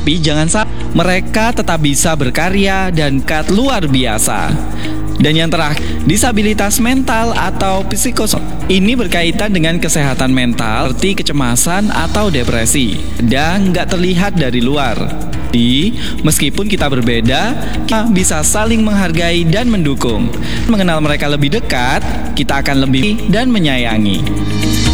Tapi jangan salah, mereka tetap bisa berkarya dan luar biasa. Dan yang terakhir, disabilitas mental atau psikososial. Ini berkaitan dengan kesehatan mental seperti kecemasan atau depresi dan nggak terlihat dari luar. Jadi, meskipun kita berbeda, kita bisa saling menghargai dan mendukung. Mengenal mereka lebih dekat, kita akan lebih dan menyayangi.